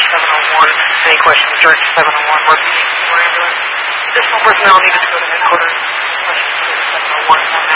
701. Any questions, direct to 701. We're being ambulance. Additional personnel needed to go to headquarters. Questions, go to 701.